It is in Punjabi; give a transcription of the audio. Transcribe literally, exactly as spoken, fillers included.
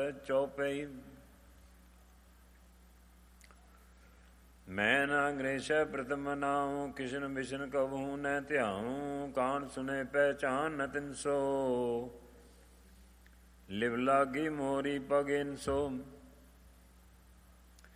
ਚੌਪਈ। ਮੈਂ ਨਾ ਅੰਗਰੇਸ਼ੈ ਪ੍ਰਥਮ ਨਾਉ, ਕਿਸ਼ਨ ਬਿਸ਼ਨ ਕਬਹੂ ਨੈ ਧਿਆਉ। ਕਾਣ ਸੁਨੇ ਪਹਿਚਾਨ ਨ ਤਿਨ ਸੋ, ਲਿਵ ਲਾਗੀ ਮੋਰੀ ਪਗਿਨ ਸੋ।